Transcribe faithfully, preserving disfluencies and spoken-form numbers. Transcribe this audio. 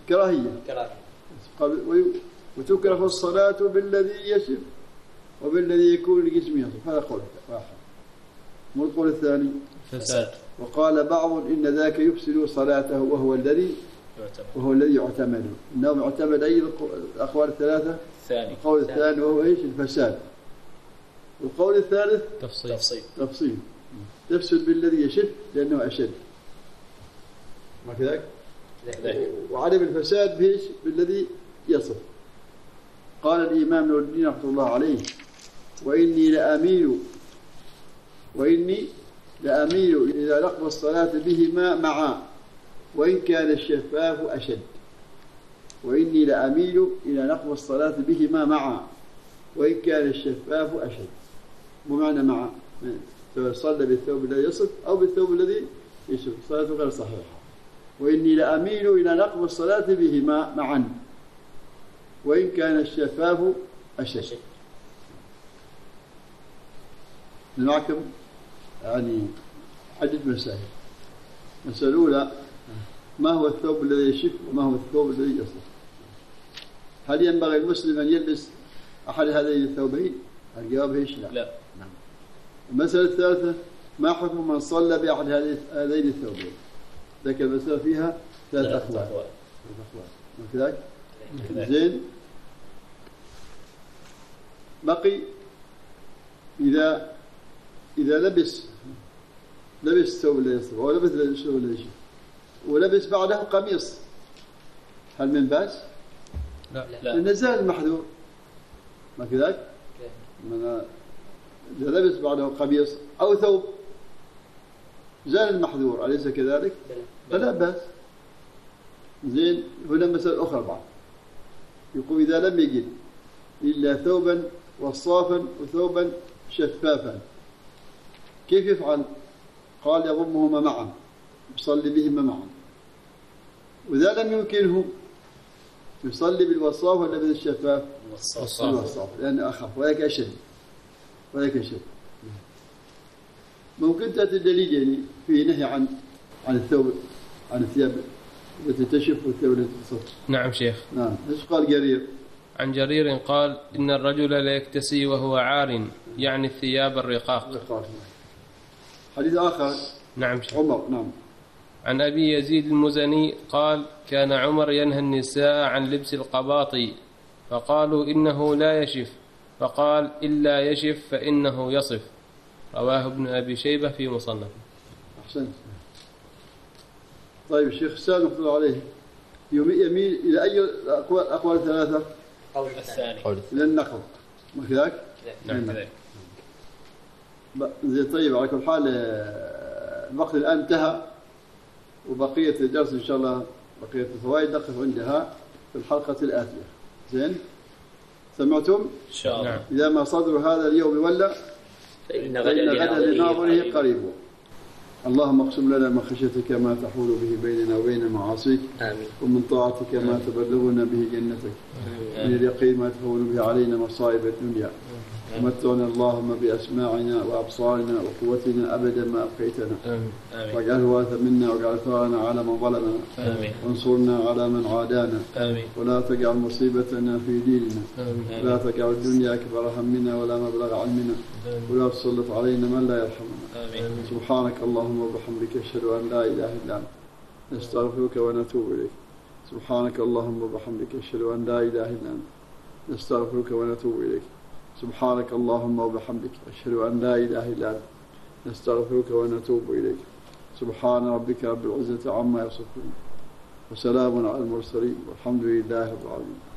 كراهية كراهية. وتكره الصلاة بالذي يشف وبالذي يكون الجسم يصف. هذا قول واحد. مو القول الثاني فساد. وقال بعض إن ذاك يفسد صلاته وهو الذي وهو الذي يعتمد. إنه يعتمد أي الأقوال الثلاثة؟ الثاني. القول الثاني وهو إيش؟ الفساد. والقول الثالث تفصيل. تفصيل. تفصيل. تفسد بالذي يشد لأنه أشد. ما كذلك؟ وعدم الفساد بإيش؟ بالذي يصف. قال الإمام نور الدين رحمه الله عليه: وإني لأميل وإني لأميل إلى نقض الصلاة بهما معا وإن كان الشفاف أشد. وإني لأميل إلى نقض الصلاة بهما معا وإن كان الشفاف أشد. بمعنى معا صلى بالثوب الذي يصف أو بالثوب الذي يشف صلاته غير صحيحة. وإني لأميل إلى نقض الصلاة بهما معا وإن كان الشفاف أشد. معكم يعني عدة مسائل. مسألة الأولى: ما هو الثوب الذي يشف وما هو الثوب الذي يصف؟ هل ينبغي المسلم أن يلبس أحد هذين الثوبين؟ الجواب إيش؟ لا. لا. نعم. المسألة الثالثة: ما حكم من صلى بأحد هذين الثوبين؟ ذاك المسألة فيها ثلاث أقوال. كذلك؟ زين. بقي إذا إذا لبس لبس الثوب الذي يصف ولبس الثوب الذي يشف ولبس بعده قميص، هل من بأس؟ لا. لأن زال المحذور. ما كذلك؟ من إذا لبس بعده قميص أو ثوب زال المحذور، أليس كذلك؟ فلا بأس. زين. هنا مسألة أخرى بعد، يقول إذا لم يجد إلا ثوبا وصافا وثوبا شفافا كيف يفعل؟ قال: يضمهما معا يصلي بهما معا. وإذا لم يمكنه يصلي بالوصاف ولا بالشفاف؟ بالوصاف، لأنه أخف وذلك أشد وذلك أشد. ممكن تأتي الدليل يعني فيه نهي عن عن الثوب عن الثياب التي تشف والثوب التي تصف. نعم شيخ. نعم. ايش قال جرير؟ عن جرير قال: إن الرجل لا يكتسي وهو عار، يعني الثياب الرقاق. حديث آخر. نعم شيخ. عمر. نعم. عن أبي يزيد المزني قال: كان عمر ينهى النساء عن لبس القباطي فقالوا إنه لا يشف، فقال: إلا يشف فإنه يصف. رواه ابن أبي شيبة في مصنفه. أحسنت. طيب الشيخ السالم رحمه الله عليه يميل إلى أي الأقوال أقوال ثلاثة؟ قول الثاني. إلى النقض. ما كذلك؟ نعم كذلك. زي طيب. على كل حال الوقت الآن انتهى وبقية الدرس إن شاء الله بقية الفوائد نقف عندها في الحلقة الآتية. زين. سمعتم؟ إن شاء الله. إذا ما صدر هذا اليوم ولا فإن غدا لناظره قريب. اللهم اقسم لنا من خشيتك ما تحول به بيننا وبين معاصيك، آمين. ومن طاعتك ما تبلغنا به جنتك، من اليقين ما تهون به علينا مصائب الدنيا، ومتعنا اللهم بأسماعنا وأبصارنا وقوتنا أبدا ما أبقيتنا، واجعله وارث منا واجعل ثارنا على من ظلمنا، وانصرنا على من عادانا، آمين. ولا تجعل مصيبتنا في ديننا، آمين. ولا تجعل الدنيا أكبر همنا ولا مبلغ علمنا، ولا تسلط علينا من لا يرحمنا. آمين. سبحانك اللهم وبحمدك أشهد أن لا إله إلا أنت نستغفرك ونتوب إليك. سبحانك اللهم وبحمدك أشهد أن لا إله إلا أنت نستغفرك ونتوب إليك. سبحانك اللهم وبحمدك أشهد أن لا إله إلا أنت نستغفرك ونتوب إليك. سبحان ربك رب العزة عما يصفون وسلام على المرسلين والحمد لله رب العالمين.